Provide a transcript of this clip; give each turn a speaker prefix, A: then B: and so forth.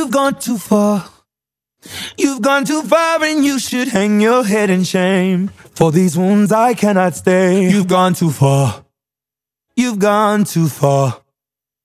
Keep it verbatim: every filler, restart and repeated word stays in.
A: You've gone too far. You've gone too far and you should hang your head in shame. For these wounds I cannot stay. You've gone too far. You've gone too far.